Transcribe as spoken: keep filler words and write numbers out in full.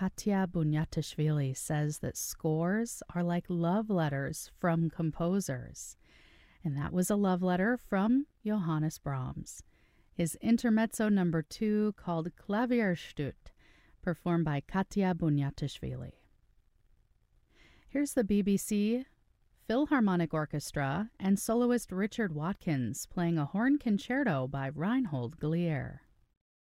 Katya Bunyatishvili says that scores are like love letters from composers. And that was a love letter from Johannes Brahms. His intermezzo number two, called Klavierstüt, performed by Katya Bunyatishvili. Here's the B B C Philharmonic Orchestra and soloist Richard Watkins playing a horn concerto by Reinhold Glier.